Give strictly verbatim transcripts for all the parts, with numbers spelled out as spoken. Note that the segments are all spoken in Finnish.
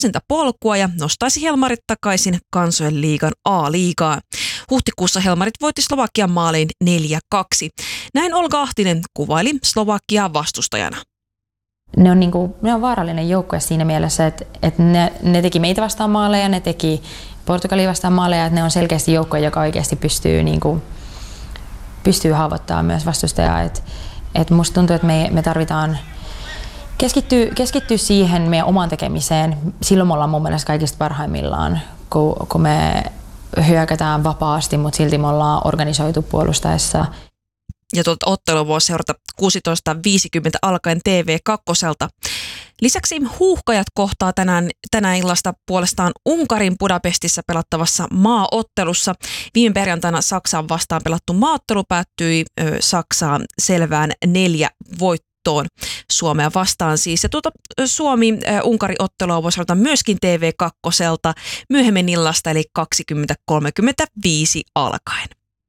polkua ja nostaisi Helmarit takaisin kansojen liigan A-liigaan. Huhtikuussa Helmarit voitti Slovakian maaliin neljä kaksi. Näin Olga Ahtinen kuvaili Slovakiaa vastustajana. Ne on, niinku, ne on vaarallinen joukkue siinä mielessä, että, että ne, ne teki meitä vastaan maaleja, ne teki Portugalia vastaan maaleja, että ne on selkeästi joukkue, joka oikeasti pystyy, niinku, pystyy haavoittamaan myös vastustajaa. Et, et musta tuntuu, että me, me tarvitaan keskittyä, keskittyä siihen meidän omaan tekemiseen. Silloin me ollaan mun mielestä kaikista parhaimmillaan, kun, kun me hyökätään vapaasti, mutta silti me ollaan organisoitu puolustaessa. Ja tuolta ottelua voi seurata kuusitoista viisikymmentä alkaen T V kaksi. Lisäksi Huuhkajat kohtaa tänään, tänä illasta puolestaan Unkarin Budapestissa pelattavassa maaottelussa. Viime perjantaina Saksaan vastaan pelattu maaottelu päättyi ö, Saksaan selvään neljä voittoon Suomea vastaan siis. Ja tuota Suomi-Unkari-ottelua voi seurata myöskin T V kaksi myöhemmin illasta eli kaksikymmentä kolmekymmentäviisi alkaen.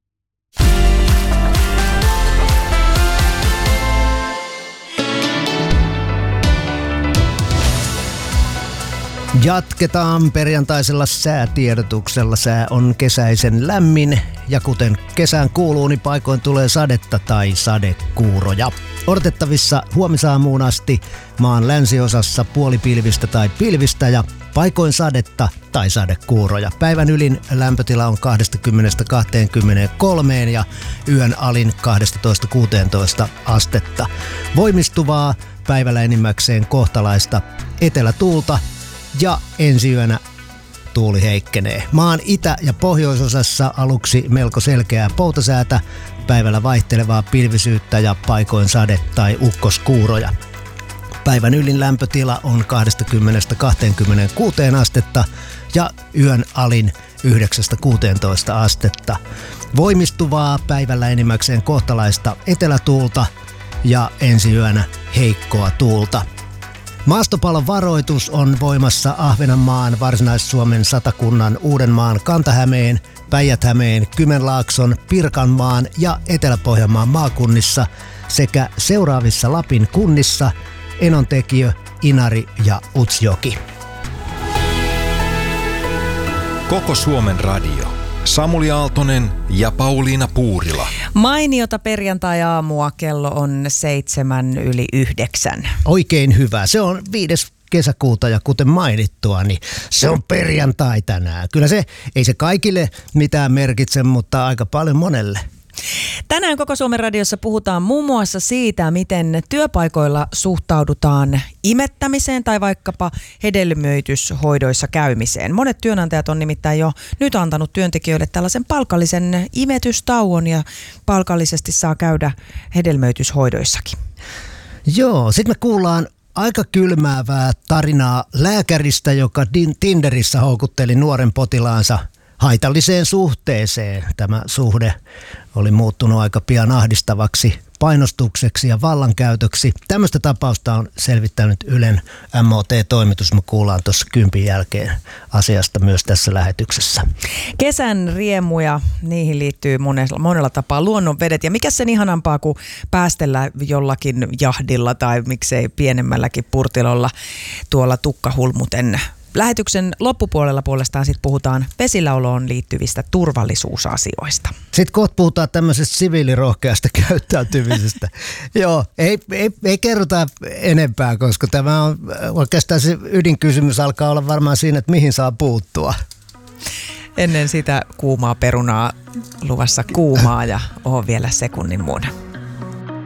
Jatketaan perjantaisella säätiedotuksella. Sää on kesäisen lämmin ja kuten kesään kuuluu, niin paikoin tulee sadetta tai sadekuuroja. Odotettavissa huomisaamuun asti maan länsiosassa puolipilvistä tai pilvistä ja paikoin sadetta tai sadekuuroja. Päivän ylin lämpötila on kaksikymmentä kaksikymmentäkolme ja yön alin kaksitoista kuusitoista astetta. Voimistuvaa päivällä enimmäkseen kohtalaista etelätuulta. Ja ensi yönä tuuli heikkenee. Maan itä- ja pohjoisosassa aluksi melko selkeää poutasäätä, päivällä vaihtelevaa pilvisyyttä ja paikoin sade- tai ukkoskuuroja. Päivän ylin lämpötila on kaksikymmentä kaksikymmentäkuusi astetta ja yön alin yhdeksästä kuuteentoista astetta. Voimistuvaa päivällä enimmäkseen kohtalaista etelätuulta ja ensi yönä heikkoa tuulta. Maastopallon varoitus on voimassa Ahvenanmaan, Varsinais-Suomen, Satakunnan, Uudenmaan, Kanta-Hämeen, Päijät-Hämeen, Kymenlaakson, Pirkanmaan ja Etelä-Pohjanmaan maakunnissa sekä seuraavissa Lapin kunnissa Enontekiö, Inari ja Utsjoki. Koko Suomen radio. Samuli Aaltonen ja Pauliina Puurila. Mainiota perjantai-aamua, kello on seitsemän yli yhdeksän. Oikein hyvä. Se on viides kesäkuuta ja kuten mainittua, niin se on perjantai tänään. Kyllä se, ei se kaikille mitään merkitse, mutta aika paljon monelle. Tänään Koko Suomen radiossa puhutaan muun muassa siitä, miten työpaikoilla suhtaudutaan imettämiseen tai vaikkapa hedelmöityshoidoissa käymiseen. Monet työnantajat on nimittäin jo nyt antanut työntekijöille tällaisen palkallisen imetystauon ja palkallisesti saa käydä hedelmöityshoidoissakin. Joo, sitten me kuullaan aika kylmäävää tarinaa lääkäristä, joka Tinderissä houkutteli nuoren potilaansa haitalliseen suhteeseen. Tämä suhde oli muuttunut aika pian ahdistavaksi painostukseksi ja vallankäytöksi. Tämmöistä tapausta on selvittänyt Ylen M O T-toimitus. Me kuullaan tuossa kympin jälkeen asiasta myös tässä lähetyksessä. Kesän riemuja, niihin liittyy monella, monella tapaa luonnonvedet. Ja mikä sen ihanampaa kuin päästellä jollakin jahdilla tai miksei pienemmälläkin purtilolla tuolla tukkahulmuten. Lähetyksen loppupuolella puolestaan sit puhutaan vesilläoloon liittyvistä turvallisuusasioista. Sitten kohta puhutaan tämmöisestä siviilirohkeasta käyttäytymisestä. Joo, ei, ei, ei kerrota enempää, koska tämä on oikeastaan se ydinkysymys alkaa olla varmaan siinä, että mihin saa puuttua. Ennen sitä kuumaa perunaa luvassa kuumaa ja oon vielä sekunnin muuna.